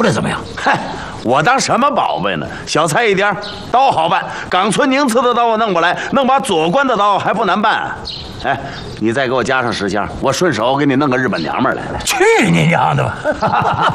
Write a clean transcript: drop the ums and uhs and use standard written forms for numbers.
贝怎么样？ 嗨，我当什么宝贝呢？小菜一碟，刀好办。冈村宁次的刀我弄过来，弄把左官的刀还不难办。哎，你再给我加上10箱，我顺手给你弄个日本娘们来。 去你娘的吧！